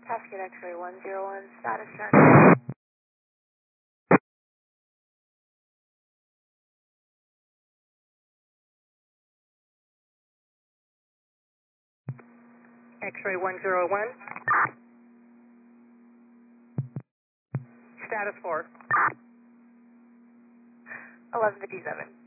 Pascal X-ray 101, status check. X-ray 101. Status 4. 1157.